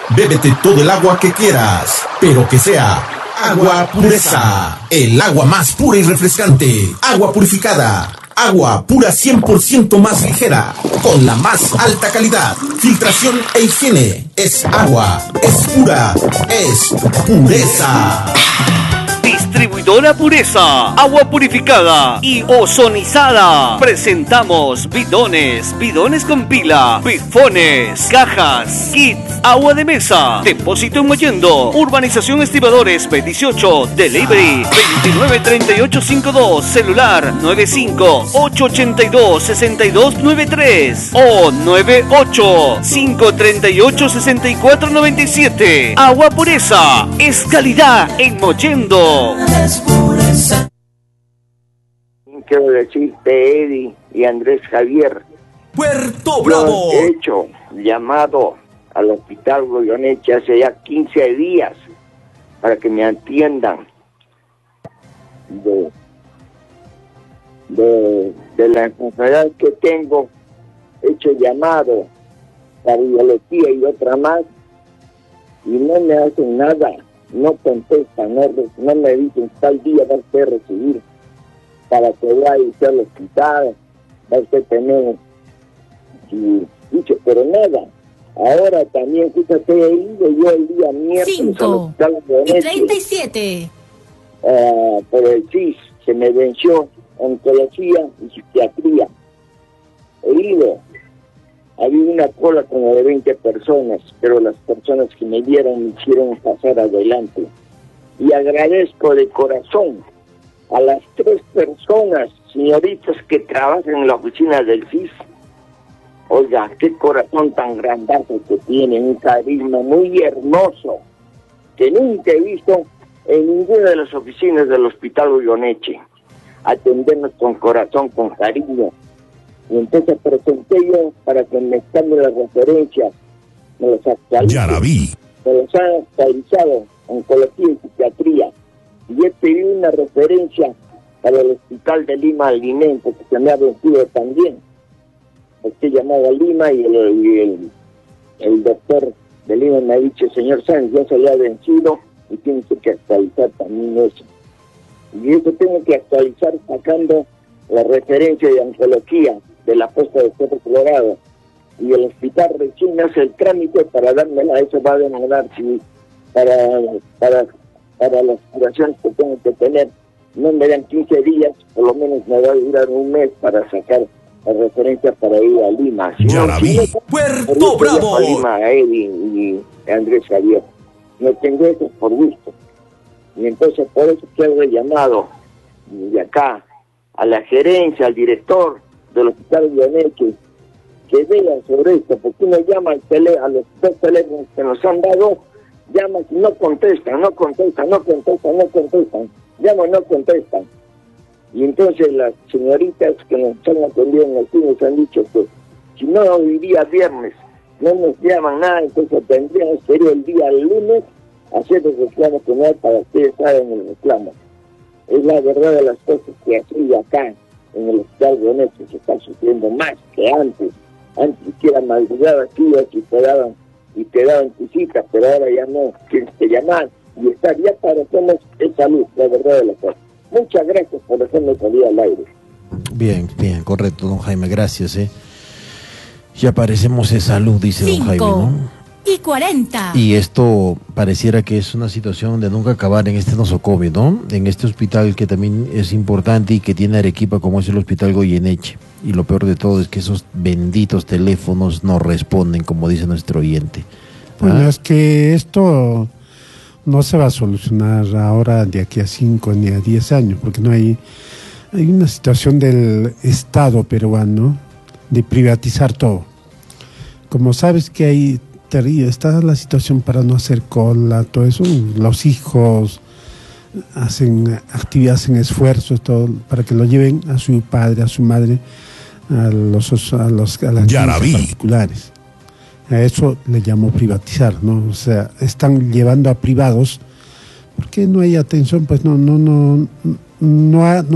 Bébete todo el agua que quieras, pero que sea Agua Pureza. El agua más pura y refrescante. Agua purificada. Agua pura 100% más ligera, con la más alta calidad, filtración e higiene. Es agua, es pura, es pureza. Distribuidora Pureza, agua purificada y ozonizada. Presentamos bidones con pila, bifones, cajas, kits, agua de mesa, depósito en Mollendo, Urbanización Estibadores B18, Delivery 293852, celular 95-882-6293 o 98-538-6497. Agua Pureza es calidad en Mollendo. Quiero decirte, Eddie y Andrés Javier, Puerto Bravo. yo he hecho llamado al hospital Goyeneche hace ya 15 días para que me atiendan de la enfermedad que tengo. He hecho llamado, cardiología y otra más, y no me hacen nada. No contestan, no me dicen tal día va a usted recibir para que vaya al hospital, va a usted tener dicho, pero nada. Ahora también, fíjate, he ido yo el día miércoles al hospital Goyeneche, 37 por el CIS, se me venció oncología y psiquiatría. He ido. Había una cola como de 20 personas, pero las personas que me vieron me hicieron pasar adelante. Y agradezco de corazón a las 3 personas, señoritas, que trabajan en la oficina del CIS. Oiga, qué corazón tan grandazo que tienen, un carisma muy hermoso, que nunca he visto en ninguna de las oficinas del Hospital Goyeneche. Atendernos con corazón, con cariño. Y entonces presenté yo para que me cambien las referencias, me los actualicen. Ya la vi. Me los han actualizado, oncología y psiquiatría. Y he pedido una referencia para el Hospital de Lima Alimento, que se me ha vencido también. He llamado a Lima y el doctor de Lima me ha dicho, señor Sánchez, ya se le ha vencido y tiene que actualizar también eso. Y eso tengo que actualizar sacando la referencia de oncología de la posta de Cerro Colorado, y el hospital recién hace el trámite para dármela. Eso va a demorar, si para las curaciones que tengo que tener no me dan 15 días, por lo menos me va a durar un mes para sacar la referencia para ir a Lima. Si Ya no, la si vi. no, Puerto Bravo. a Lima, a Eddie y Andrés Javier. No tengo eso por gusto. Y entonces por eso quiero llamado de acá a la gerencia, al director del Hospital Goyeneche, que vean sobre esto, porque uno llama a los 2 teléfonos que nos han dado, llama y no contestan, llama y no contestan. Y entonces las señoritas que nos han atendido en el cine nos han dicho que si no hoy día viernes no nos llaman nada, entonces tendríamos que ir el día lunes a hacer el reclamo que no hay para que ustedes hagan el reclamo. Es la verdad de las cosas que aquí acá en el Hospital Goyeneche se está sufriendo más que antes. Antes que era madrugada aquí, aquí te daban tu cita, pero ahora ya no, tienes que llamar y estar ya para hacernos esa luz, la verdad de las cosas. Muchas gracias por dejarme salir al aire. Bien, correcto, don Jaime, gracias. Ya parecemos esa luz, dice don Jaime, ¿no? 40. Y esto pareciera que es una situación de nunca acabar en este nosocomio, ¿no? En este hospital que también es importante y que tiene Arequipa, como es el Hospital Goyeneche. Y lo peor de todo es que esos benditos teléfonos no responden, como dice nuestro oyente. Bueno, es que esto no se va a solucionar ahora de aquí a 5 ni a 10 años, porque no hay una situación del Estado peruano de privatizar todo. Como sabes que hay está la situación para no hacer cola, todo eso, los hijos hacen actividades, hacen esfuerzos, todo, para que lo lleven a su padre, a su madre, a las particulares. A eso le llamo privatizar, ¿no? O sea, están llevando a privados porque no hay atención, pues no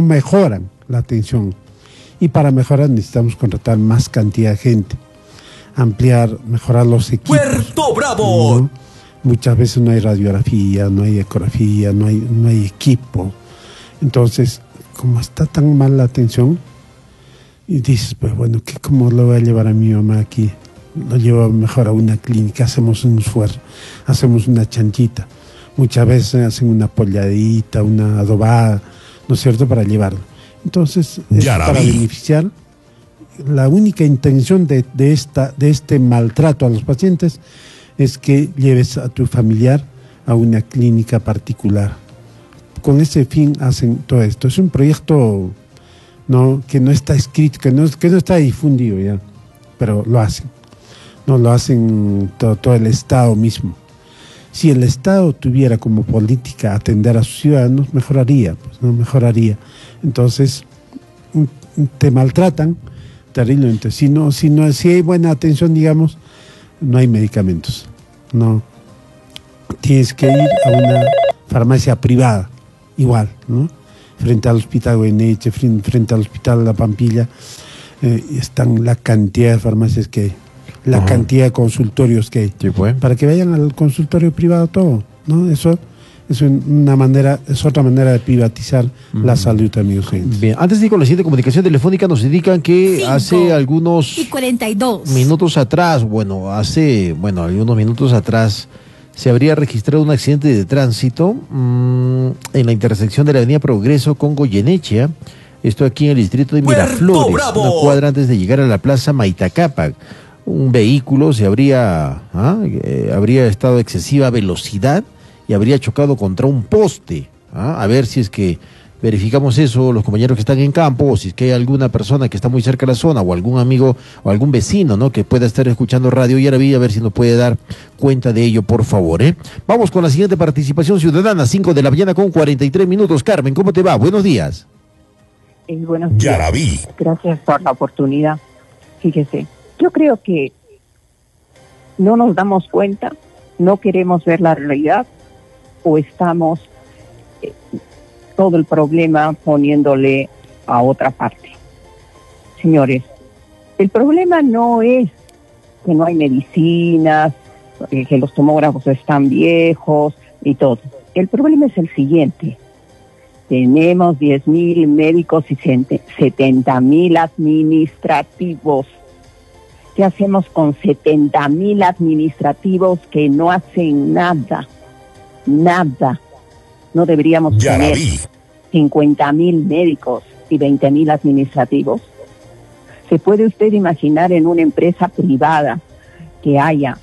mejoran la atención. Y para mejorar necesitamos contratar más cantidad de gente. ampliar, mejorar los equipos. Puerto Bravo. ¿No? Muchas veces no hay radiografía, no hay ecografía, no hay equipo. Entonces, como está tan mal la atención, y dices, pues bueno, ¿cómo lo voy a llevar a mi mamá aquí? Lo llevo mejor a una clínica, hacemos un esfuerzo, hacemos una chanchita. Muchas veces hacen una polladita, una adobada, ¿no es cierto?, para llevarlo. Entonces, es para beneficiar. La única intención de este maltrato a los pacientes es que lleves a tu familiar a una clínica particular. Con ese fin hacen todo esto. Es un proyecto que no está escrito, que no está difundido ya, pero lo hacen. No lo hacen todo el Estado mismo. Si el Estado tuviera como política atender a sus ciudadanos, mejoraría, pues, ¿no? Mejoraría. Entonces, te maltratan terriblemente. Si hay buena atención, digamos, no hay medicamentos. No. Tienes que ir a una farmacia privada, igual, ¿no? Frente al Hospital Goyeneche, frente al Hospital La Pampilla, están la cantidad de farmacias que hay, la cantidad de consultorios que hay, sí, pues, para que vayan al consultorio privado todo, ¿no? Eso es otra manera de privatizar la salud, amigos oyentes. Bien, antes de ir con la siguiente comunicación telefónica, nos indican que hace algunos 42 minutos atrás, algunos minutos atrás, se habría registrado un accidente de tránsito en la intersección de la avenida Progreso con Goyeneche. Esto aquí en el distrito de Miraflores, una cuadra antes de llegar a la plaza Maitacapac. Un vehículo habría estado a excesiva velocidad y habría chocado contra un poste. A ver si es que verificamos eso, los compañeros que están en campo, o si es que hay alguna persona que está muy cerca de la zona, o algún amigo, o algún vecino, ¿no?, que pueda estar escuchando Radio Yaraví, a ver si nos puede dar cuenta de ello, por favor, ¿eh? Vamos con la siguiente participación ciudadana, 5 de la mañana con 43 minutos. Carmen, ¿cómo te va? Buenos días. Buenos días. Yaraví. Gracias por la oportunidad. Fíjese, yo creo que no nos damos cuenta, no queremos ver la realidad, o estamos todo el problema poniéndole a otra parte. Señores, el problema no es que no hay medicinas, que los tomógrafos están viejos y todo. El problema es el siguiente. Tenemos 10.000 médicos y 70.000 administrativos. ¿Qué hacemos con 70.000 administrativos que no hacen nada? Nada. ¿No deberíamos tener 50.000 médicos y 20.000 administrativos? ¿Se puede usted imaginar en una empresa privada que haya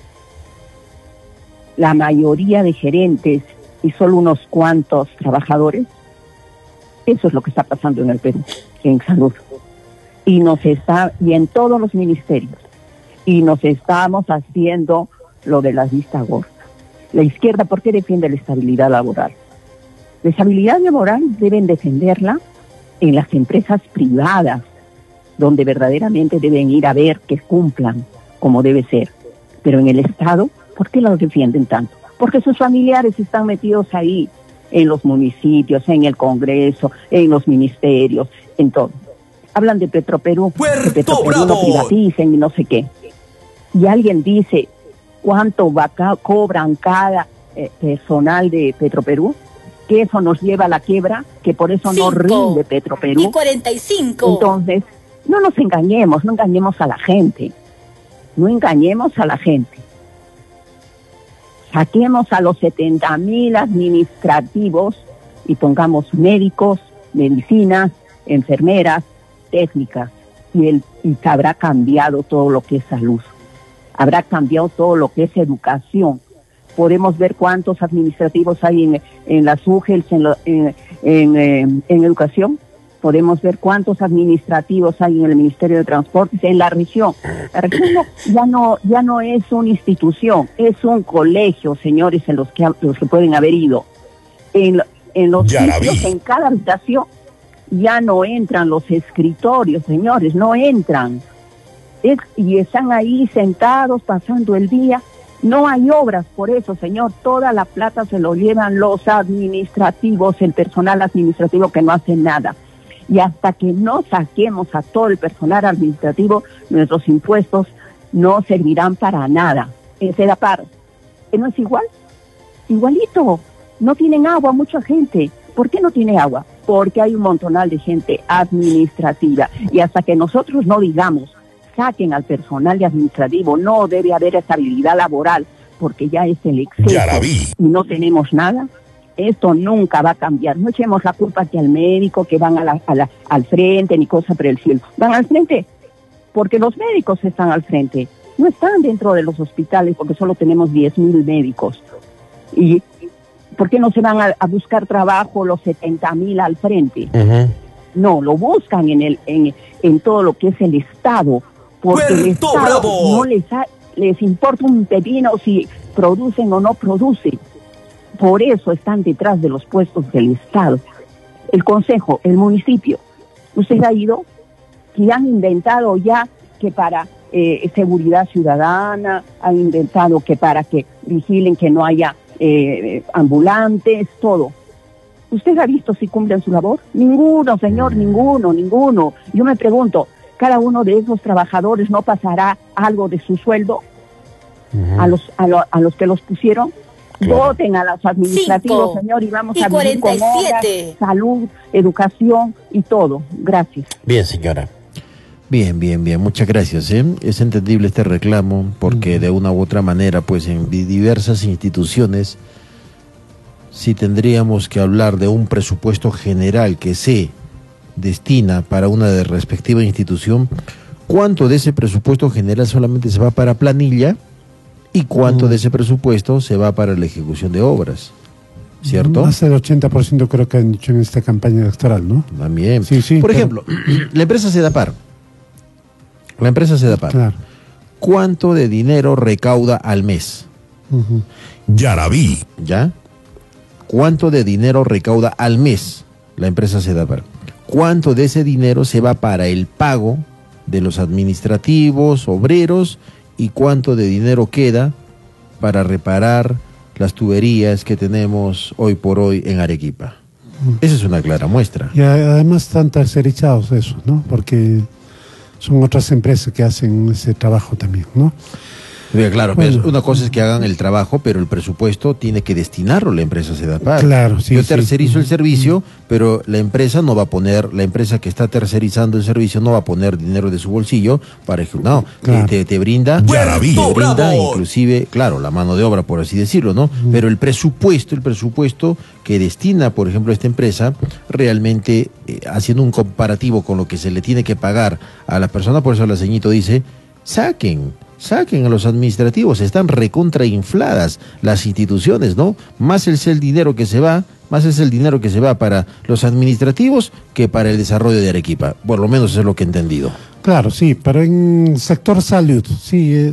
la mayoría de gerentes y solo unos cuantos trabajadores? Eso es lo que está pasando en el Perú, en salud. Y en todos los ministerios. Y nos estamos haciendo lo de la vista gorda. La izquierda, ¿por qué defiende la estabilidad laboral? La estabilidad laboral deben defenderla en las empresas privadas, donde verdaderamente deben ir a ver que cumplan como debe ser. Pero en el Estado, ¿por qué los defienden tanto? Porque sus familiares están metidos ahí, en los municipios, en el Congreso, en los ministerios, en todo. Hablan de Petroperú, que Petroperú lo privaticen y no sé qué. Y alguien dice, ¿cuánto cobran cada personal de Petroperú? Que eso nos lleva a la quiebra, que por eso no rinde Petroperú. Y 45. Entonces, no nos engañemos, no engañemos a la gente. No engañemos a la gente. Saquemos a los 70.000 administrativos y pongamos médicos, medicinas, enfermeras, técnicas, y habrá cambiado todo lo que es salud. Habrá cambiado todo lo que es educación. Podemos ver cuántos administrativos hay en las UGELs, en educación. Podemos ver cuántos administrativos hay en el Ministerio de Transportes, en la región. La región ya no es una institución, es un colegio, señores, en los que pueden haber ido. En los sitios, en cada habitación, ya no entran los escritorios, señores, no entran. Y están ahí sentados, pasando el día. No hay obras por eso, señor. Toda la plata se lo llevan los administrativos, el personal administrativo que no hace nada. Y hasta que no saquemos a todo el personal administrativo, nuestros impuestos no servirán para nada. En Sedapar, ¿no es igual? Igualito, no tienen agua mucha gente. ¿Por qué no tiene agua? Porque hay un montonal de gente administrativa. Y hasta que nosotros no digamos, saquen al personal de administrativo, no debe haber estabilidad laboral, porque ya es el exceso y no tenemos nada, esto nunca va a cambiar. No echemos la culpa que al médico, que van al frente, ni cosa por el cielo. Van al frente porque los médicos están al frente. No están dentro de los hospitales porque solo tenemos 10,000 médicos. ¿Y por qué no se van a buscar trabajo los 70,000 al frente? No, lo buscan en todo lo que es el Estado, porque el Estado no les importa un pepino si producen o no producen. Por eso están detrás de los puestos del Estado. El Consejo, el municipio. ¿Usted ha ido? Que han inventado ya que para seguridad ciudadana, han inventado que para que vigilen que no haya ambulantes, todo. ¿Usted ha visto si cumplen su labor? Ninguno, señor, ninguno. Yo me pregunto, ¿cada uno de esos trabajadores no pasará algo de su sueldo a los que los pusieron? Claro. Voten a los administrativos, señor, y vamos a vivir con obras, salud, educación y todo. Gracias. Bien, señora. Bien. Muchas gracias. Es entendible este reclamo porque de una u otra manera, pues en diversas instituciones, si tendríamos que hablar de un presupuesto general que se destina para una respectiva institución, ¿cuánto de ese presupuesto general solamente se va para planilla y cuánto de ese presupuesto se va para la ejecución de obras? ¿Cierto? Más del 80% creo que han dicho en esta campaña electoral, ¿no? También. Sí, Por ejemplo, la empresa Sedapar. Claro. ¿Cuánto de dinero recauda al mes? Ya la vi. ¿Ya? ¿Cuánto de dinero recauda al mes la empresa Sedapar? ¿Cuánto de ese dinero se va para el pago de los administrativos, obreros, y cuánto de dinero queda para reparar las tuberías que tenemos hoy por hoy en Arequipa? Esa es una clara muestra. Y además están tercerizados eso, ¿no? Porque son otras empresas que hacen ese trabajo también, ¿no? Claro, pero una cosa es que hagan el trabajo, pero el presupuesto tiene que destinarlo la empresa Sedapar. Claro, sí. Yo tercerizo el servicio, pero la empresa no va a poner, la empresa que está tercerizando el servicio no va a poner dinero de su bolsillo para que, no, claro. te brinda, inclusive, claro, la mano de obra, por así decirlo, ¿no? Pero el presupuesto que destina, por ejemplo, esta empresa, realmente, haciendo un comparativo con lo que se le tiene que pagar a la persona, por eso la ceñito dice, saquen a los administrativos, están recontrainfladas las instituciones, ¿no? Más es el dinero que se va para los administrativos que para el desarrollo de Arequipa. Por lo menos eso es lo que he entendido. Claro, sí, pero en sector salud, sí.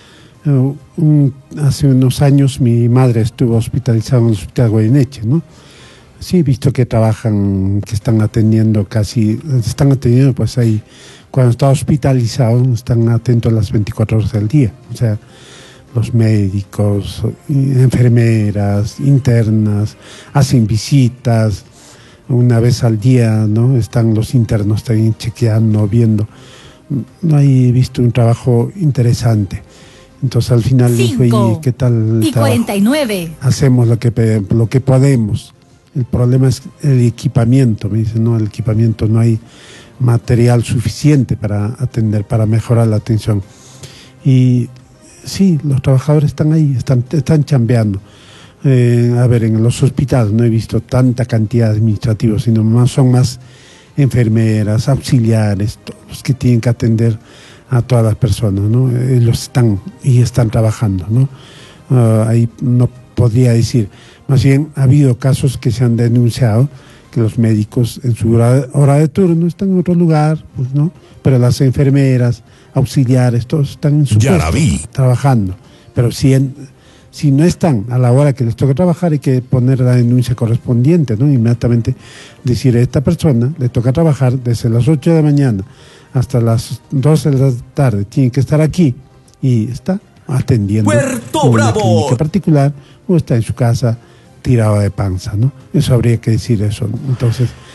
Hace unos años mi madre estuvo hospitalizada en el hospital Goyeneche, ¿no? Sí, he visto que trabajan, que están atendiendo pues ahí. Cuando está hospitalizado, están atentos las 24 horas del día. O sea, los médicos, enfermeras, internas, hacen visitas una vez al día, ¿no? Están los internos también chequeando, viendo. No he visto un trabajo interesante. Entonces al final dijo, ¿y qué tal el 49. Hacemos lo que podemos. El problema es el equipamiento, me dicen, no, el equipamiento no hay material suficiente para atender, para mejorar la atención. Y sí, los trabajadores están ahí, están chambeando. En los hospitales no he visto tanta cantidad de administrativos, sino son más enfermeras, auxiliares, todos los que tienen que atender a todas las personas, ¿no? Ellos están trabajando, ¿no? Ahí no podría decir. Más bien, ha habido casos que se han denunciado que los médicos en su hora de turno están en otro lugar, pues, ¿no? Pero las enfermeras, auxiliares, todos están en su puesto, trabajando. Pero si no están a la hora que les toca trabajar, hay que poner la denuncia correspondiente, ¿no? Inmediatamente decir, a esta persona le toca trabajar desde las 8 de la mañana hasta las 12 de la tarde, tiene que estar aquí y está atendiendo una clínica particular o está en su casa tirado de panza, ¿no? Eso habría que decir eso, ¿no? Entonces,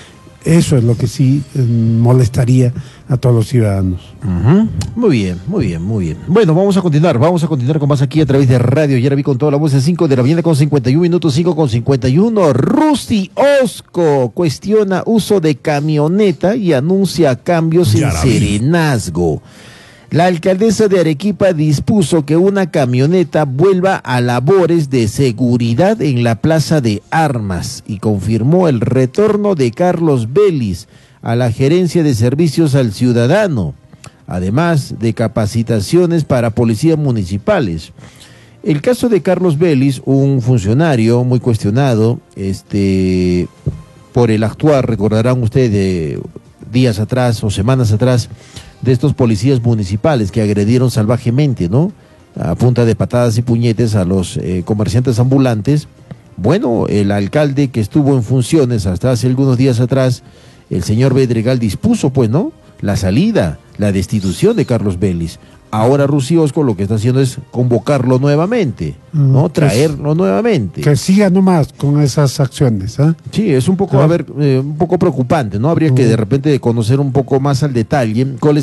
Eso es lo que sí molestaría a todos los ciudadanos. Ujú. Muy bien, muy bien, muy bien. Bueno, vamos a continuar con más aquí a través de radio. Ya la vi con toda la voz de 5 de la mañana con 51 minutos, 5:51. Rusty Osco cuestiona uso de camioneta y anuncia cambios en serenazgo. La alcaldesa de Arequipa dispuso que una camioneta vuelva a labores de seguridad en la Plaza de Armas y confirmó el retorno de Carlos Vélez a la gerencia de servicios al ciudadano, además de capacitaciones para policías municipales. El caso de Carlos Vélez, un funcionario muy cuestionado por el actuar, recordarán ustedes, días atrás o semanas atrás, de estos policías municipales que agredieron salvajemente, ¿no?, a punta de patadas y puñetes a los comerciantes ambulantes. Bueno, el alcalde que estuvo en funciones hasta hace algunos días atrás, el señor Bedregal, dispuso, pues, ¿no?, la salida, la destitución de Carlos Vélez. Ahora Rusty Osco lo que está haciendo es convocarlo nuevamente, ¿no?, traerlo nuevamente. Que siga nomás con esas acciones, ¿eh? Sí, es un poco, un poco preocupante, ¿no? Habría que de repente conocer un poco más al detalle cuál es